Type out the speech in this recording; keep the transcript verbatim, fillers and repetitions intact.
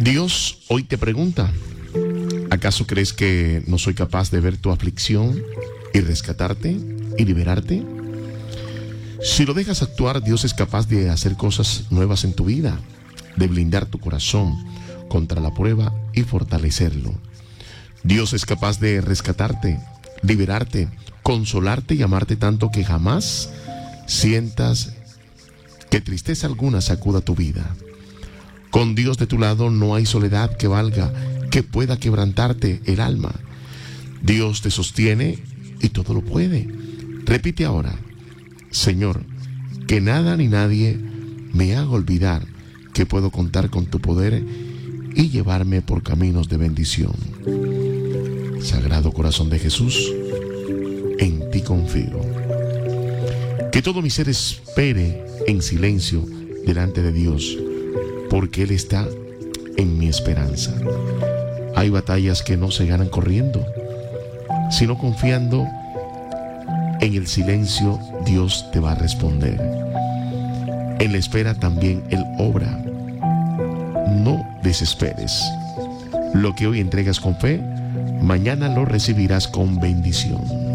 Dios hoy te pregunta: ¿acaso crees que no soy capaz de ver tu aflicción y rescatarte y liberarte? Si lo dejas actuar, Dios es capaz de hacer cosas nuevas en tu vida, de blindar tu corazón contra la prueba y fortalecerlo. Dios es capaz de rescatarte, liberarte, consolarte y amarte tanto que jamás sientas que tristeza alguna sacuda tu vida. Con Dios de tu lado no hay soledad que valga, que pueda quebrantarte el alma. Dios te sostiene y todo lo puede. Repite ahora: Señor, que nada ni nadie me haga olvidar que puedo contar con tu poder y llevarme por caminos de bendición. Sagrado Corazón de Jesús, en ti confío. Que todo mi ser espere en silencio delante de Dios, porque Él está en mi esperanza. Hay batallas que no se ganan corriendo, sino confiando en el silencio. Dios te va a responder. En la espera también Él obra. No desesperes. Lo que hoy entregas con fe, mañana lo recibirás con bendición.